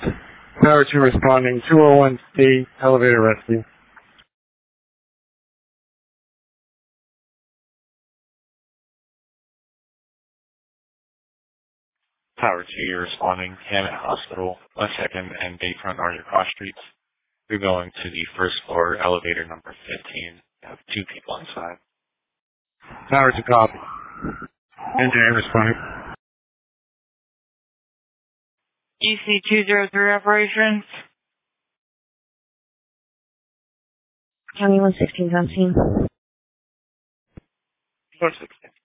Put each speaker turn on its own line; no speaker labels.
Tower 2 responding, 201 State, elevator rescue.
Tower 2, you're responding, Hammett Hospital, West 2nd and Bayfront are your cross streets. You're going to the first floor, elevator number 15. You have 2 people inside.
Tower 2 copy. NJ responding.
EC-203 operations.
County 116 on scene.
116.